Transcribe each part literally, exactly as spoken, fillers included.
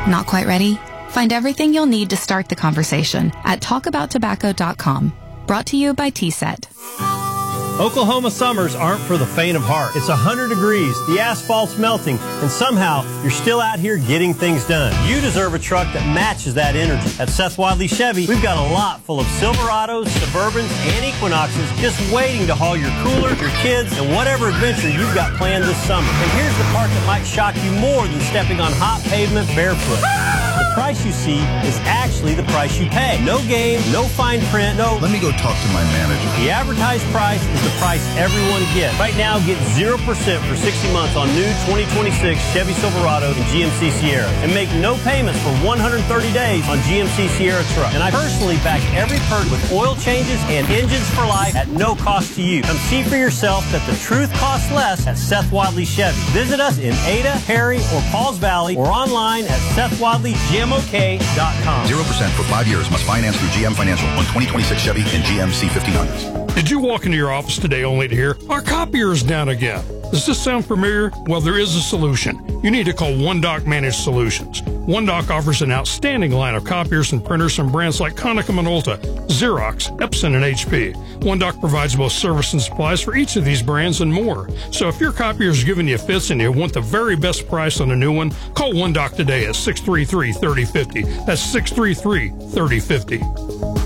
Not quite ready? Find everything you'll need to start the conversation at talk about tobacco dot com. Brought to you by T SET. Oklahoma summers aren't for the faint of heart. It's one hundred degrees, the asphalt's melting, and somehow you're still out here getting things done. You deserve a truck that matches that energy. At Seth Wadley Chevy, we've got a lot full of Silverados, Suburbans, and Equinoxes just waiting to haul your cooler, your kids, and whatever adventure you've got planned this summer. And here's the part that might shock you more than stepping on hot pavement barefoot. The price you see is actually the price you pay. No game, no fine print, no... Let me go talk to my manager. The advertised price is the price everyone gets. Right now, get zero percent for sixty months on new twenty twenty-six Chevy Silverado and G M C Sierra. And make no payments for one hundred thirty days on G M C Sierra truck. And I personally back every purchase with oil changes and engines for life at no cost to you. Come see for yourself that the truth costs less at Seth Wadley Chevy. Visit us in Ada, Perry, or Pauls Valley, or online at Seth Wadley G M O K dot com. zero percent for five years. Must finance through G M Financial on twenty twenty-six Chevy and G M C fifteen hundreds. Did you walk into your office today only to hear, our copier is down again? Does this sound familiar? Well, there is a solution. You need to call OneDoc Managed Solutions. OneDoc offers an outstanding line of copiers and printers from brands like Konica Minolta, Xerox, Epson, and H P. OneDoc provides both service and supplies for each of these brands and more. So if your copier is giving you fits and you want the very best price on a new one, call OneDoc today at six three three, three oh five oh. That's six three three, three oh five oh.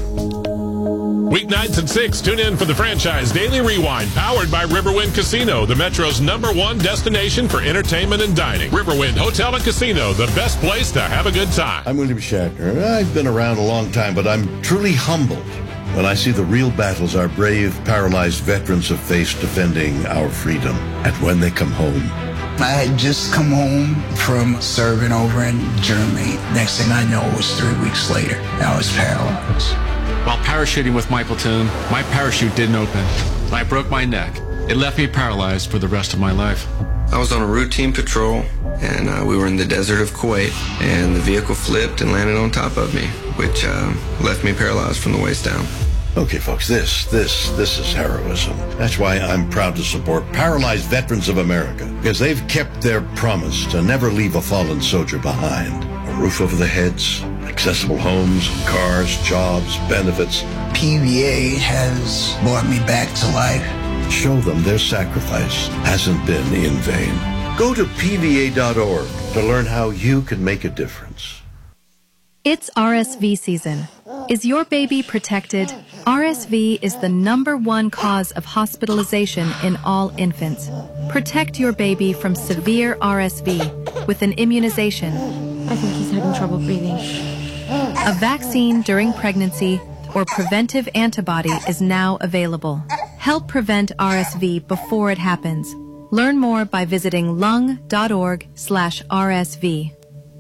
Weeknights at six, tune in for the Franchise Daily Rewind, powered by Riverwind Casino, the Metro's number one destination for entertainment and dining. Riverwind Hotel and Casino, the best place to have a good time. I'm William Shatner. I've been around a long time, but I'm truly humbled when I see the real battles our brave, paralyzed veterans have faced defending our freedom. And when they come home, I had just come home from serving over in Germany. Next thing I know, it was three weeks later. I was paralyzed. While parachuting with my platoon, my parachute didn't open. I broke my neck. It left me paralyzed for the rest of my life. I was on a routine patrol, and uh, we were in the desert of Kuwait, and the vehicle flipped and landed on top of me, which uh, left me paralyzed from the waist down. Okay, folks, this, this, this is heroism. That's why I'm proud to support Paralyzed Veterans of America, because they've kept their promise to never leave a fallen soldier behind. A roof over their heads, accessible homes, cars, jobs, benefits. P V A has brought me back to life. Show them their sacrifice hasn't been in vain. Go to P V A dot org to learn how you can make a difference. It's R S V season. Is your baby protected? R S V is the number one cause of hospitalization in all infants. Protect your baby from severe R S V with an immunization. I think he's having trouble breathing. A vaccine during pregnancy or preventive antibody is now available. Help prevent R S V before it happens. Learn more by visiting lung dot org slash R S V.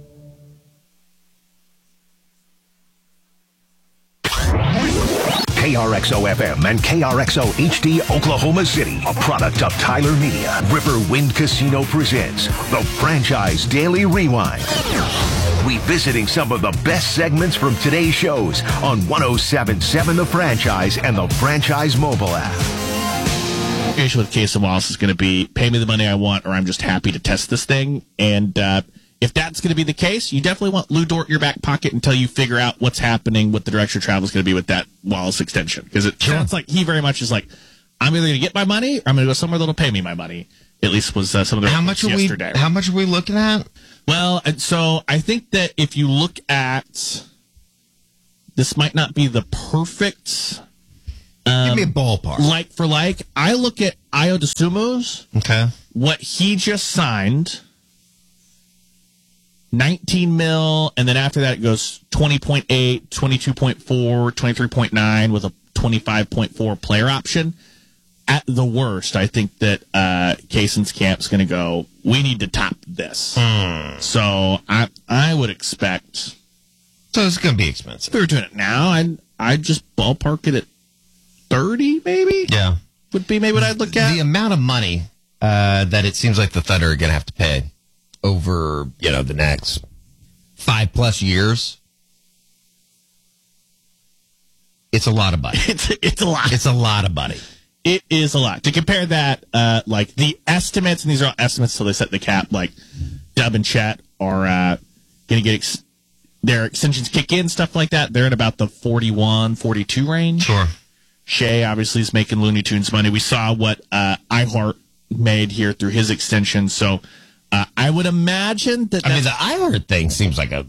K R X O F M and K R X O H D Oklahoma City, a product of Tyler Media. Riverwind Casino presents the Franchise Daily Rewind. Revisiting some of the best segments from today's shows on one oh seven point seven The Franchise and the Franchise mobile app. The issue with Casey Wallace is going to be pay me the money I want or I'm just happy to test this thing. And uh, if that's going to be the case, you definitely want Lou Dort in your back pocket until you figure out what's happening, what the direction of travel is going to be with that Wallace extension. Because it Sure. sounds like he very much is like, I'm either going to get my money or I'm going to go somewhere that'll pay me my money. At least was uh, some of the how much are yesterday. we? How much are we looking at? Well, and so I think that if you look at this, might not be the perfect. Um, Give me a ballpark. Like for like, I look at Ayo DeSumo's. Okay. What he just signed, nineteen mil, and then after that it goes twenty point eight, twenty-two point four, twenty-three point nine with a twenty-five point four player option. At the worst, I think that uh, Kaysen's camp's going to go, we need to top this. Mm. So I I would expect. So it's going to be expensive. If we were doing it now, I'd, I'd just ballpark it at thirty, maybe? Yeah. Would be maybe what I'd look at. The amount of money uh, that it seems like the Thunder are going to have to pay over, you know, the next five plus years. It's a lot of money. It's, it's a lot. It's a lot of money. It is a lot. To compare that, uh, like the estimates, and these are all estimates, so they set the cap, like Dub and Chet are uh, going to get ex- their extensions kick in, stuff like that. They're in about the forty-one, forty-two range. Sure. Shea obviously is making Looney Tunes money. We saw what uh, iHeart made here through his extension. So uh, I would imagine that. I mean, the iHeart thing seems like a.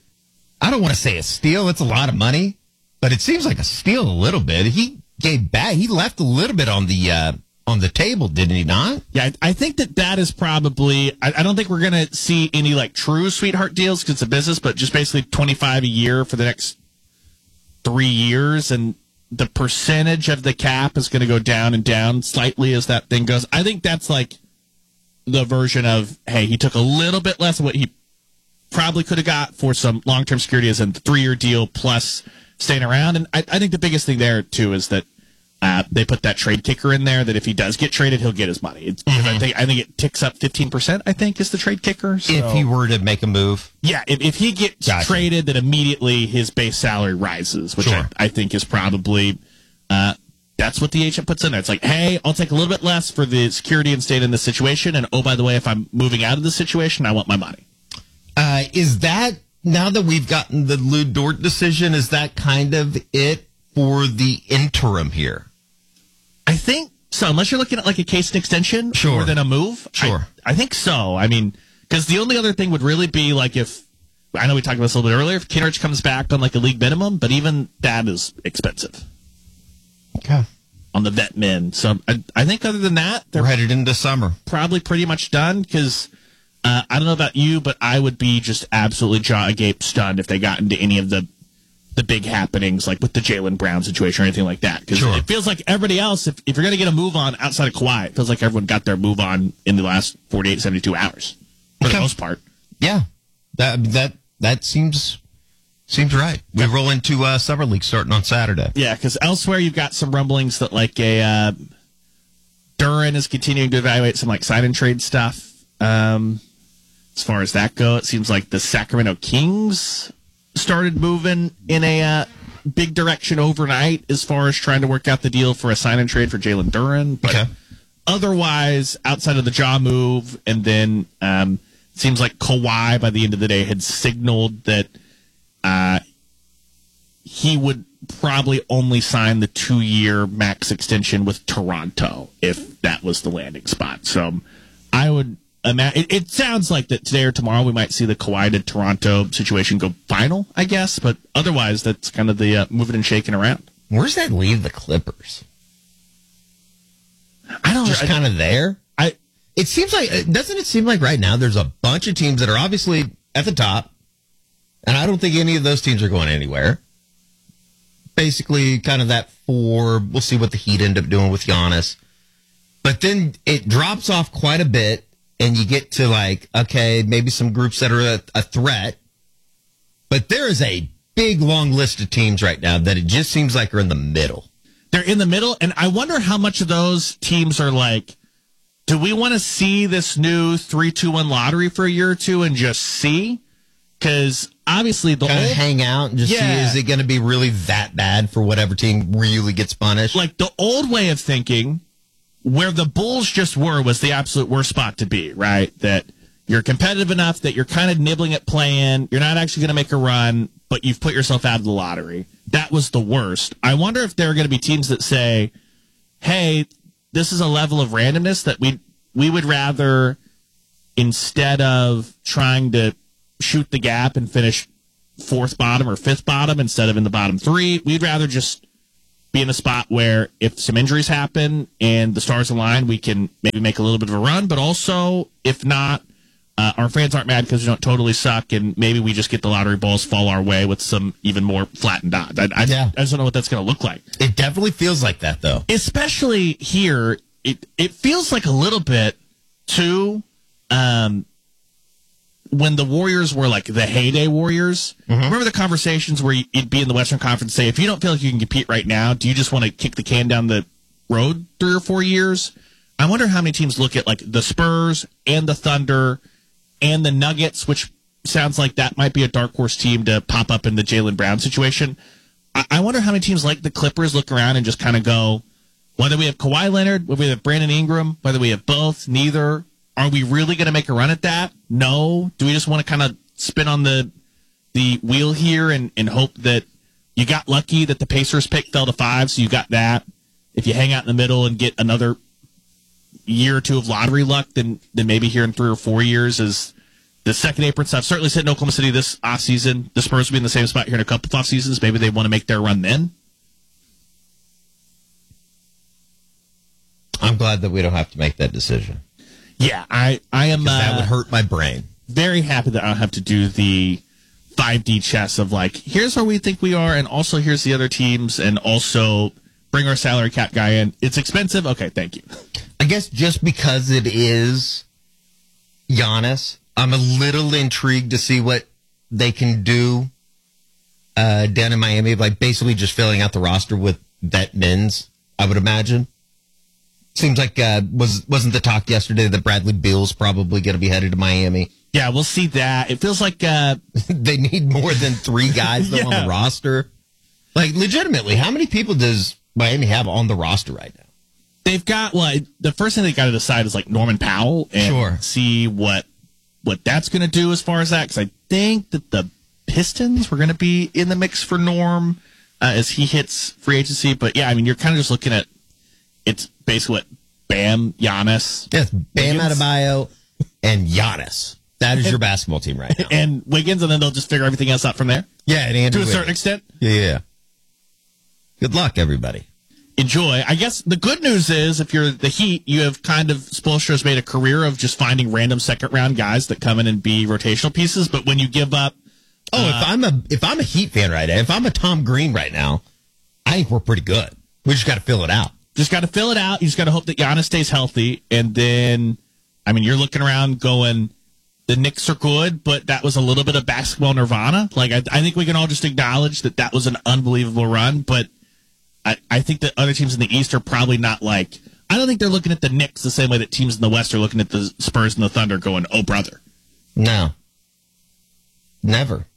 I don't want to say a steal. It's a lot of money, but it seems like a steal a little bit. He gave back. He left a little bit on the uh, on the table, didn't he not? Yeah, I, I think that that is probably. I, I don't think we're going to see any like true sweetheart deals because it's a business, but just basically twenty-five a year for the next three years, and the percentage of the cap is going to go down and down slightly as that thing goes. I think that's like the version of, hey, he took a little bit less of what he probably could have got for some long-term security as a three-year deal plus staying around. And I, I think the biggest thing there, too, is that uh, they put that trade kicker in there that if he does get traded, he'll get his money. It's, mm-hmm. I think I think it ticks up fifteen percent, I think, is the trade kicker. So. If he were to make a move? Yeah, if, if he gets gotcha. traded, then immediately his base salary rises, which sure. I, I think is probably... Uh, that's what the agent puts in there. It's like, hey, I'll take a little bit less for the security and staying in this situation. And, oh, by the way, if I'm moving out of this situation, I want my money. Uh, is that, now that we've gotten the Lou Dort decision, is that kind of it for the interim here? I think so, unless you're looking at like a case and extension sure. more than a move. Sure. I, I think so. I mean, because the only other thing would really be like if, I know we talked about this a little bit earlier, if Kinrich comes back on like a league minimum, but even that is expensive. Okay. On the vet men. So I, I think other than that, they're We're headed into summer. Probably pretty much done because uh, I don't know about you, but I would be just absolutely jaw agape stunned if they got into any of the the big happenings, like with the Jaylen Brown situation or anything like that. Because sure. it feels like everybody else, if, if you're going to get a move on outside of Kawhi, it feels like everyone got their move on in the last forty-eight, seventy-two hours for okay. the most part. Yeah. That that that seems... Seems right. We roll into uh, Summer League starting on Saturday. Yeah, because elsewhere you've got some rumblings that like a uh, Duren is continuing to evaluate some like sign and trade stuff. Um, as far as that go, it seems like the Sacramento Kings started moving in a uh, big direction overnight as far as trying to work out the deal for a sign and trade for Jalen Duren. But okay. otherwise, outside of the jaw move, and then um, it seems like Kawhi by the end of the day had signaled that. Uh, he would probably only sign the two-year max extension with Toronto if that was the landing spot. So I would imagine it, it sounds like that today or tomorrow we might see the Kawhi to Toronto situation go final, I guess. But otherwise, that's kind of the uh, moving and shaking around. Where does that leave the Clippers? I don't just kind of there. I. It seems like doesn't it seem like right now there's a bunch of teams that are obviously at the top. And I don't think any of those teams are going anywhere. Basically, kind of that four. We'll see what the Heat end up doing with Giannis. But then it drops off quite a bit, and you get to like, okay, maybe some groups that are a, a threat. But there is a big, long list of teams right now that it just seems like are in the middle. They're in the middle, and I wonder how much of those teams are like, do we want to see this new three two one lottery for a year or two and just see? Because obviously the kind old, of hang out and just yeah. see, is it going to be really that bad for whatever team really gets punished? Like the old way of thinking, where the Bulls just were, was the absolute worst spot to be, right? That you're competitive enough that you're kind of nibbling at playing, you're not actually going to make a run, but you've put yourself out of the lottery. That was the worst. I wonder if there are going to be teams that say, hey, this is a level of randomness that we we would rather, instead of trying to shoot the gap and finish fourth bottom or fifth bottom instead of in the bottom three, we'd rather just be in a spot where if some injuries happen and the stars align, we can maybe make a little bit of a run. But also, if not, uh, our fans aren't mad because we don't totally suck, and maybe we just get the lottery balls fall our way with some even more flattened odds. I, I, yeah. I just don't know what that's going to look like. It definitely feels like that, though. Especially here, it, it feels like a little bit, too, um, when the Warriors were like the heyday Warriors. Mm-hmm. Remember the conversations where you'd be in the Western Conference and say, if you don't feel like you can compete right now, do you just want to kick the can down the road three or four years? I wonder how many teams look at like the Spurs and the Thunder and the Nuggets, which sounds like that might be a dark horse team to pop up in the Jaylen Brown situation. I, I wonder how many teams like the Clippers look around and just kind of go, whether we have Kawhi Leonard, whether we have Brandon Ingram, whether we have both, neither, are we really going to make a run at that? No. Do we just want to kind of spin on the the wheel here and, and hope that you got lucky that the Pacers pick fell to five, so you got that. If you hang out in the middle and get another year or two of lottery luck, then then maybe here in three or four years is the second apron stuff. Certainly said in Oklahoma City this offseason. The Spurs will be in the same spot here in a couple of off seasons. Maybe they want to make their run then. I'm glad that we don't have to make that decision. Yeah, I, I am. Uh, that would hurt my brain. Very happy that I don't have to do the five D chess of like, here's where we think we are, and also here's the other teams, and also bring our salary cap guy in. It's expensive. Okay, thank you. I guess just because it is Giannis, I'm a little intrigued to see what they can do uh, down in Miami, like basically just filling out the roster with vet mins, I would imagine. Seems like uh, was wasn't the talk yesterday that Bradley Beal's probably going to be headed to Miami? Yeah, we'll see that. It feels like uh, they need more than three guys though, yeah. on the roster. Like, legitimately, how many people does Miami have on the roster right now? They've got, well, the first thing they got to decide is like Norman Powell and sure. see what what that's going to do as far as that. Because I think that the Pistons were going to be in the mix for Norm uh, as he hits free agency. But yeah, I mean, you're kind of just looking at it's basically what Bam, Giannis, yes, Bam Wiggins. Adebayo, and Giannis. That is your basketball team right now. And Wiggins, and then they'll just figure everything else out from there. Yeah, and Andrew to a Wiggins. certain extent. Yeah, yeah. Good luck, everybody. Enjoy. I guess the good news is, if you're the Heat, you have kind of Spoelstra's made a career of just finding random second round guys that come in and be rotational pieces. But when you give up, oh, uh, if I'm a if I'm a Heat fan right now, if I'm a Tom Green right now, I think we're pretty good. We just got to fill it out. Just got to fill it out. You just got to hope that Giannis stays healthy, and then, I mean, you're looking around going, the Knicks are good, but that was a little bit of basketball nirvana. Like, I, I think we can all just acknowledge that that was an unbelievable run, but I, I think that other teams in the East are probably not like, I don't think they're looking at the Knicks the same way that teams in the West are looking at the Spurs and the Thunder going, oh, brother. No. Never.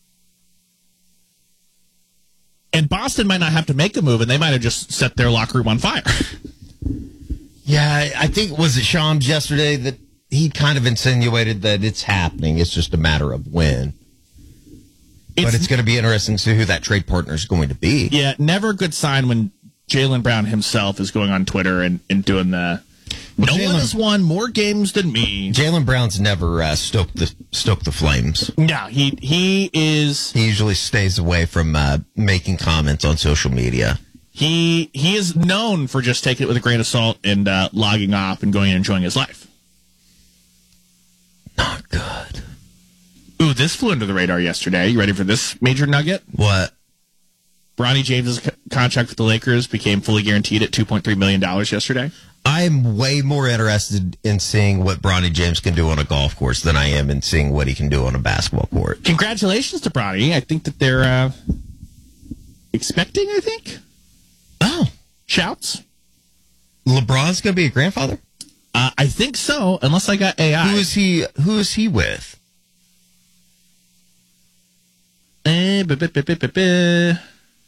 And Boston might not have to make a move, and they might have just set their locker room on fire. Yeah, I think, was it Shams yesterday that he kind of insinuated that it's happening. It's just a matter of when. It's, but it's going to be interesting to see who that trade partner is going to be. Yeah, never a good sign when Jaylen Brown himself is going on Twitter and, and doing the, well, no Jaylen, one has won more games than me. Jaylen Brown's never uh, stoked the stoked the flames. No, he he is. He usually stays away from uh, making comments on social media. He he is known for just taking it with a grain of salt and uh, logging off and going and enjoying his life. Not good. Ooh, this flew under the radar yesterday. You ready for this major nugget? What? Bronny James' c- contract with the Lakers became fully guaranteed at two point three million dollars yesterday. I'm way more interested in seeing what Bronny James can do on a golf course than I am in seeing what he can do on a basketball court. Congratulations to Bronny. I think that they're uh, expecting, I think. Oh. Shouts. LeBron's going to be a grandfather? Uh, I think so, unless I got A I. Who is he, who is he with? Eh, ba, ba, ba, ba, ba, ba.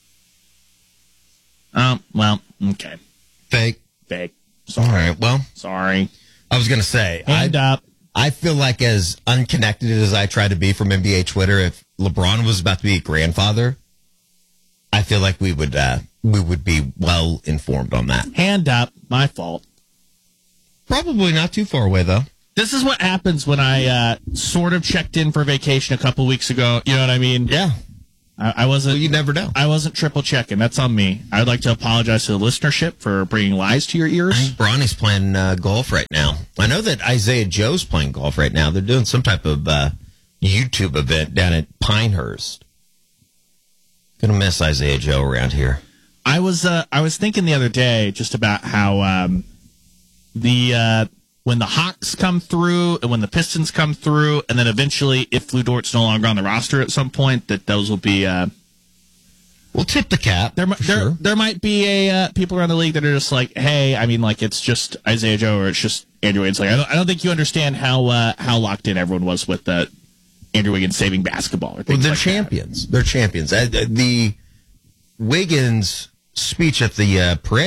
Um, well, okay. Fake. Fake. Sorry. All right, well. Sorry. I was going to say. Hand I, up. I feel like as unconnected as I try to be from N B A Twitter, if LeBron was about to be a grandfather, I feel like we would, uh, we would be well informed on that. Hand up. My fault. Probably not too far away, though. This is what happens when I uh, sort of checked in for vacation a couple weeks ago. You know what I mean? Yeah. I, I wasn't. Well, you never know. I wasn't triple checking. That's on me. I would like to apologize to the listenership for bringing lies to your ears. I think Bronny's playing uh, golf right now. I know that Isaiah Joe's playing golf right now. They're doing some type of uh, YouTube event down at Pinehurst. Gonna miss Isaiah Joe around here. I was. Uh, I was thinking the other day just about how um, the. Uh, When the Hawks come through and when the Pistons come through, and then eventually, if Lou Dort's no longer on the roster at some point, that those will be. Uh, we'll tip the cap. There, there, sure. there might be a uh, people around the league that are just like, hey, I mean, like it's just Isaiah Joe or it's just Andrew Wiggins. Like, I don't, I don't think you understand how uh, how locked in everyone was with uh, Andrew Wiggins saving basketball. Or things well, they're like champions. That. They're champions. Uh, the Wiggins speech at the uh, parade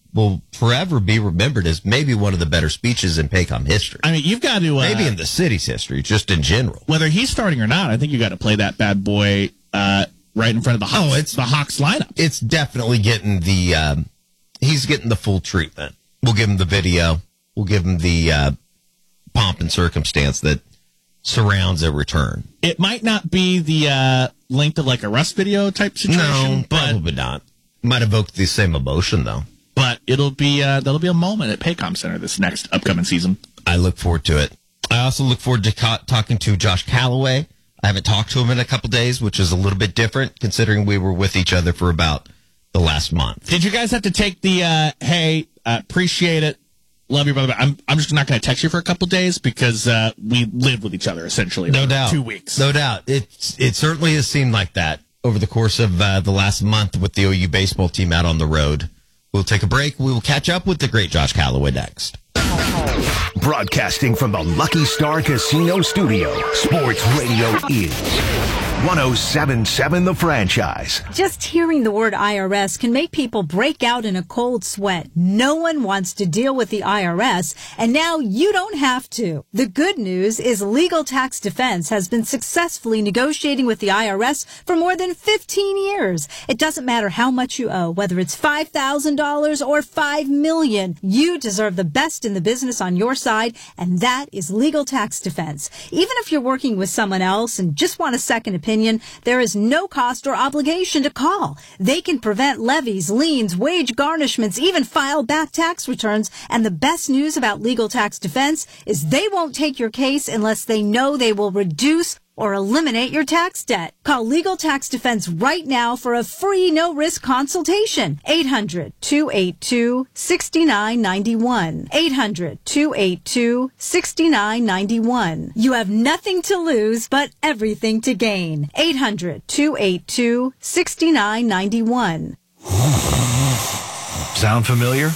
will forever be remembered as maybe one of the better speeches in Paycom history. I mean, you've got to... Uh, maybe in the city's history, just in general. Whether he's starting or not, I think you got to play that bad boy uh, right in front of the Hawks, oh, it's, the Hawks lineup. It's definitely getting the... Um, he's getting the full treatment. We'll give him the video. We'll give him the uh, pomp and circumstance that surrounds a return. It might not be the uh, length of like a Russ video type situation. No, probably not. Might evoke the same emotion, though. But it'll be uh, there'll be a moment at Paycom Center this next upcoming season. I look forward to it. I also look forward to ca- talking to Josh Callaway. I haven't talked to him in a couple days, which is a little bit different considering we were with each other for about the last month. Did you guys have to take the, uh, hey, uh, appreciate it, love you, brother, I'm I'm just not going to text you for a couple days because uh, we live with each other essentially. No doubt. Two weeks. No doubt. It, it certainly has seemed like that over the course of uh, the last month with the O U baseball team out on the road. We'll take a break. We will catch up with the great Josh Callaway next. Broadcasting from the Lucky Star Casino Studio, Sports Radio is one oh seven point seven The Franchise. Just hearing the word I R S can make people break out in a cold sweat. No one wants to deal with the I R S, and now you don't have to. The good news is Legal Tax Defense has been successfully negotiating with the I R S for more than fifteen years. It doesn't matter how much you owe, whether it's five thousand dollars or five million dollars. You deserve the best in the business on your side, and that is Legal Tax Defense. Even if you're working with someone else and just want a second opinion, there is no cost or obligation to call. They can prevent levies, liens, wage garnishments, even file back tax returns. And the best news about Legal Tax Defense is they won't take your case unless they know they will reduce or eliminate your tax debt. Call Legal Tax Defense right now for a free no-risk consultation. eight hundred, two eight two, six nine nine one. eight hundred, two eight two, six nine nine one. You have nothing to lose, but everything to gain. eight hundred, two eight two, six nine nine one. Sound familiar?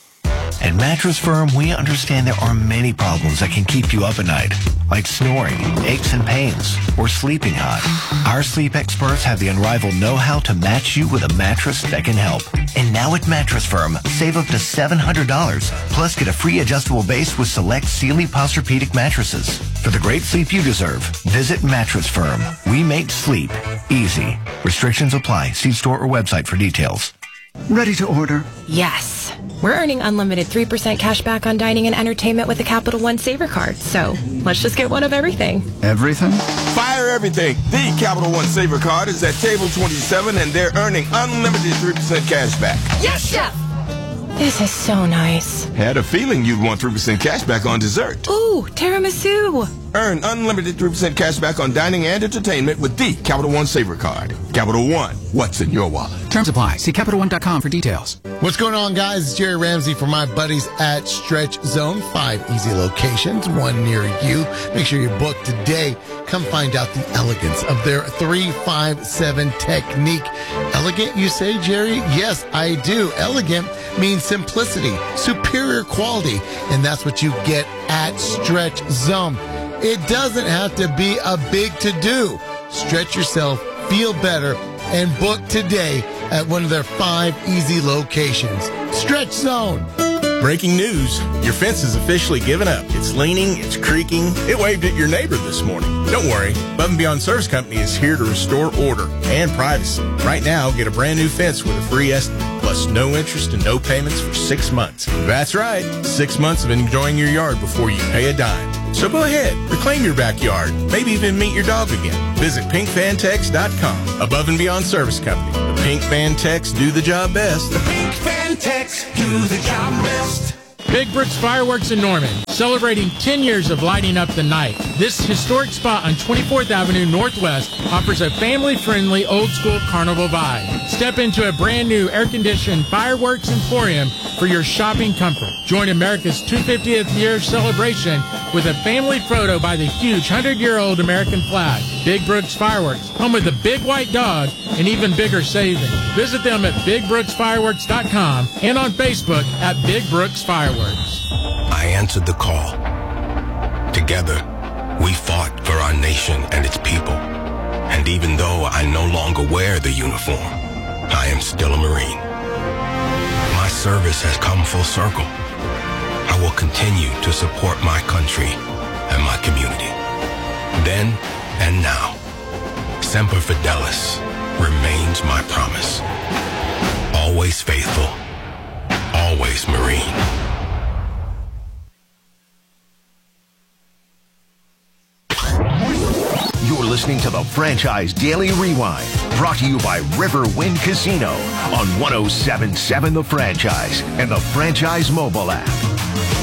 At Mattress Firm, we understand there are many problems that can keep you up at night, like snoring, aches and pains, or sleeping hot. Our sleep experts have the unrivaled know-how to match you with a mattress that can help. And now at Mattress Firm, save up to seven hundred dollars, plus get a free adjustable base with select Sealy Posturepedic mattresses. For the great sleep you deserve, visit Mattress Firm. We make sleep easy. Restrictions apply. See store or website for details. Ready to order? Yes. We're earning unlimited three percent cash back on dining and entertainment with the Capital One Saver Card. So let's just get one of everything. Everything? Fire everything. The Capital One Saver Card is at table twenty-seven, and they're earning unlimited three percent cash back. Yes, Chef! This is so nice. Had a feeling you'd want three percent cash back on dessert. Ooh, tiramisu. Earn unlimited three percent cash back on dining and entertainment with the Capital One Saver Card. Capital One, what's in your wallet? Terms apply. See Capital One dot com for details. What's going on, guys? It's Jerry Ramsey for my buddies at Stretch Zone. Five easy locations, one near you. Make sure you book today. Come find out the elegance of their three five seven technique. Elegant, you say, Jerry? Yes, I do. Elegant means simplicity, superior quality, and that's what you get at Stretch Zone. It doesn't have to be a big to-do. Stretch yourself, feel better, and book today at one of their five easy locations. Stretch Zone. Breaking news. Your fence is officially given up. It's leaning, it's creaking. It waved at your neighbor this morning. Don't worry. Above and Beyond Service Company is here to restore order and privacy. Right now, get a brand new fence with a free estimate, plus no interest and no payments for six months. That's right. Six months of enjoying your yard before you pay a dime. So go ahead, reclaim your backyard, maybe even meet your dog again. Visit pink fan tex dot com. Above and Beyond Service Company. The Pink Fan Tex do the job best. The Pink Fan Tex do the job best. Big Brooks Fireworks in Norman, celebrating ten years of lighting up the night. This historic spot on twenty-fourth Avenue Northwest offers a family-friendly, old-school carnival vibe. Step into a brand-new air-conditioned fireworks emporium for your shopping comfort. Join America's two hundred fiftieth year celebration with a family photo by the huge hundred-year-old American flag. Big Brooks Fireworks, home of the big white dog and even bigger savings. Visit them at big brooks fireworks dot com and on Facebook at Big Brooks Fireworks. I answered the call. Together, we fought for our nation and its people. And even though I no longer wear the uniform, I am still a Marine. My service has come full circle. I will continue to support my country and my community. Then and now, Semper Fidelis remains my promise. Always faithful, always Marine. You're listening to the Franchise Daily Rewind, brought to you by Riverwind Casino on one oh seven point seven The Franchise and the Franchise mobile app.